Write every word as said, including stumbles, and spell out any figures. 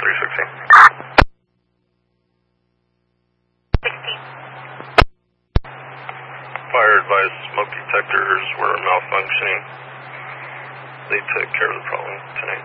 three sixteen. sixteen. Fire advised smoke detectors were malfunctioning. They took care of the problem tonight.